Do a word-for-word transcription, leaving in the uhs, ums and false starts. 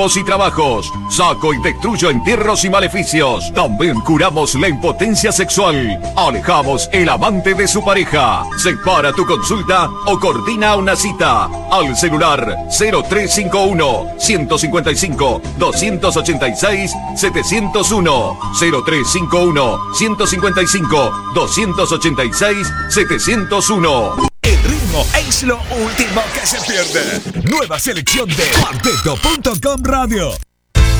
y trabajos, saco y destruyo entierros y maleficios. También curamos la impotencia sexual. Alejamos el amante de su pareja. Separa tu consulta o coordina una cita al celular cero tres cinco uno, uno cinco cinco, dos ocho seis, siete cero uno cero tres cinco uno, uno cinco cinco, dos ocho seis, siete cero uno. El ritmo es lo último que se pierde. Nueva selección de Cuarteto punto com Radio.